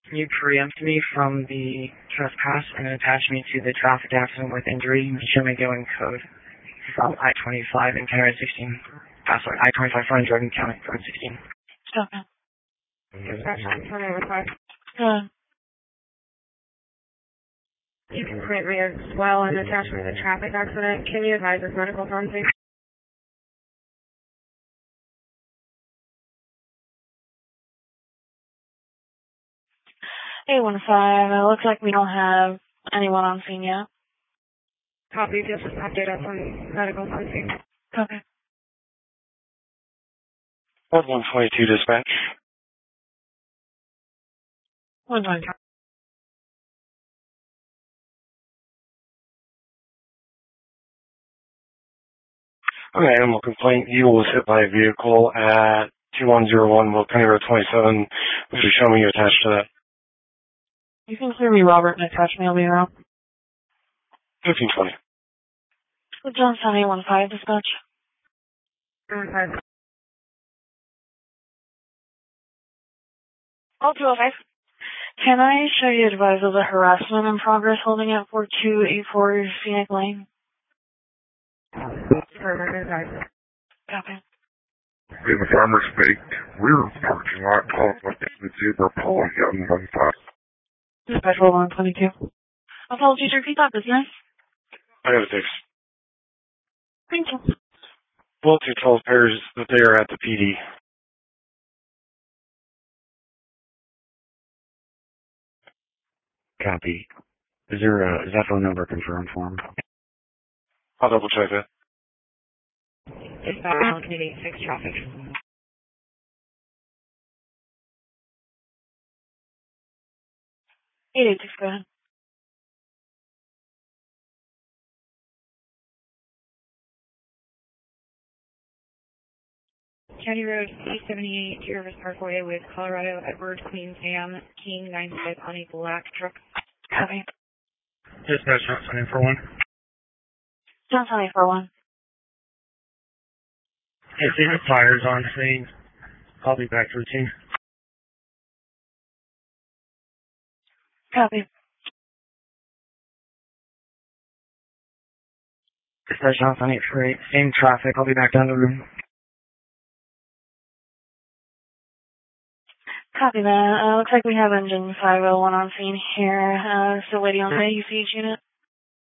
Can you preempt me from the trespass and attach me to the traffic accident with injury? Show me going code from I-25 and County 16. Sorry, I-25 front driving County 16. Okay. You can print me as well and attach me to the traffic accident. Can you advise us medical form, please? A15, looks like we don't have anyone on scene yet. Copy, just update us on medical on scene. Okay. 122 dispatch. 122. Okay, animal complaint. You was hit by a vehicle at 2101 County Road 27. Would you show me you attached to that? You can clear me, Robert, and attach me. I'll be around. 1520. Johnstown A15 dispatch. 15. Oh, 205. Can I show you advise of the harassment in progress holding at 4284 Scenic Lane? Copy. In the farmer's baked rear parking lot called the Zebra Polygon 15. Dispatch 122. Apologies, repeat that business. I got a fix. Thank you. Well, 212 pairs that they are at the PD. Copy. Is that phone number confirmed for him? I'll double check that. Dispatch 186 traffic. 886, go ahead. County Road 878, Jervis Parkway with Colorado Edward Queen Sam King 95 on a black truck. Copy. Dispatch Johnstown A41. Johnstown A41. If the fire's on scene, I'll be back to routine. Copy. Dispatch Johnstown 848. Same traffic. I'll be back down the room. Copy that. Looks like we have engine 501 on scene here. Still waiting on the UCH unit.